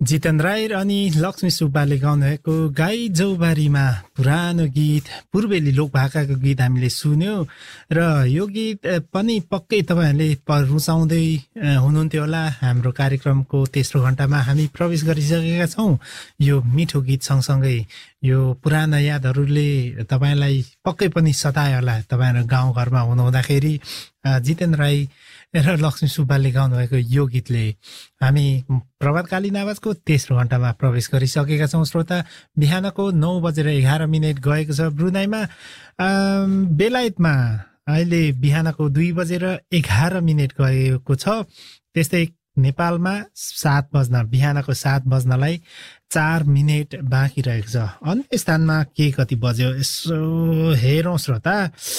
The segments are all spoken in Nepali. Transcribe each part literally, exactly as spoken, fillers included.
जितेन्द्र राई अनि लक्ष्मी सुब्बाले गाउनुभएको गाई जौबारीमा पुरानो गीत पूर्वेली लोकभाकाको गीत हामीले सुन्यौं र यो गीत पनि पक्कै तपाईहरुले रुचाउँदै हुनुहुन्थ्यो होला। हाम्रो कार्यक्रमको तेस्रो घण्टामा हामी प्रवेश गरिसकेका छौं। यो मिठो गीत सँगसँगै यो पुराना यादहरूले तपाईलाई पक्कै पनि सतायो होला। तपाईहरु गाउँघरमा हुनुहुँदाखेरि जितेन्द्र राई र लक्ष्मी सुब्बाले गाउनुभएको यो गीतले हामी प्रभातकालीन आवाजको तेस्रो घण्टामा प्रवेश गरिसकेका छौं। श्रोता, बिहानको नौ बजेर एघार मिनट गएको छ। ब्रुनाईमा बेलायतमा अहिले बिहानको दुई बजेर एघार मिनट गएको छ। त्यस्तै नेपालमा सात बज्न बिहानको सात बज्नलाई चार मिनट बाँकी रहेको छ। अन्य स्थानमा के कति बज्यो यसो हेरौँ श्रोता।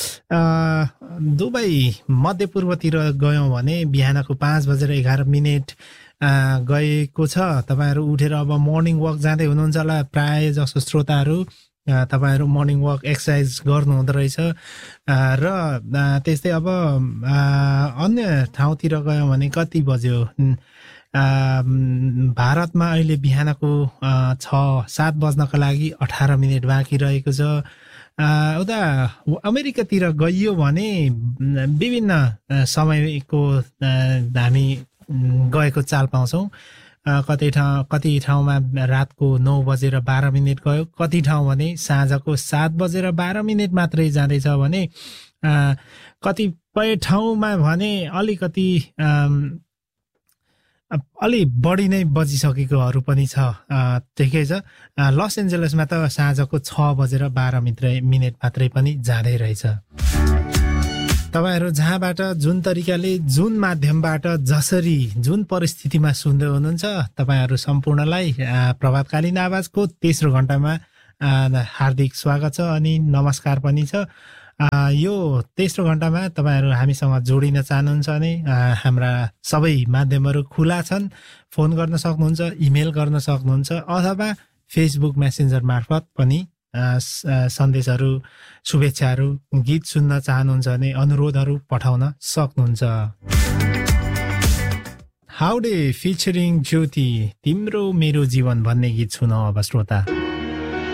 दुबई मध्यपूर्वतिर गयौँ भने बिहानको पाँच बजेर एघार मिनट गएको छ। तपाईहरु उठेर अब मर्निङ वक जाँदै हुनुहुन्छ होला। प्राय जसो श्रोताहरू तपाईहरु मर्निङ वक एक्सर्साइज गर्नु हुँदो रहेछ र त्यस्तै अब अन्य ठाउँतिर गयौँ भने कति बज्यो। भारतमा अहिले बिहानको छ सात बज्नको लागि अठार मिनट बाँकी रहेको छ। उता अमेरिकातिर गइयो भने विभिन्न समयको हामी गएको चाल पाउँछौँ। कतै ठाउँ कति ठाउँमा रातको नौ बजेर बाह्र मिनट गयो, कति ठाउँ भने साँझको सात बजेर बाह्र मिनट मात्रै जाँदैछ भने कतिपय ठाउँमा भने अलिकति अलि बढी नै बजिसकेकोहरू पनि छ। ठिकै छ। लस एन्जलसमा त साँझको छ बजेर बाह्र मिनट मात्रै पनि जाँदै रहेछ। तपाईहरु जहाँबाट जुन तरिकाले जुन माध्यमबाट जसरी जुन परिस्थितिमा सुन्दै हुनुहुन्छ तपाईहरु सम्पूर्णलाई प्रभातकालीन आवाजको तेस्रो घण्टामा हार्दिक स्वागत छ अनि नमस्कार पनि छ। यो तेस्रो घण्टामा तपाईहरु हामीसँग जोडिन चाहनुहुन्छ भने हाम्रा सबै माध्यमहरू खुला छन्। फोन गर्न सक्नुहुन्छ, इमेल गर्न सक्नुहुन्छ अथवा फेसबुक मेसेन्जर मार्फत पनि सन्देशहरू, शुभेच्छाहरू, गीत सुन्न चाहनुहुन्छ भने अनुरोधहरू पठाउन सक्नुहुन्छ। हाउडे फिचरिङ ज्योति तिम्रो मेरो जीवन भन्ने गीत सुनौ अब श्रोता।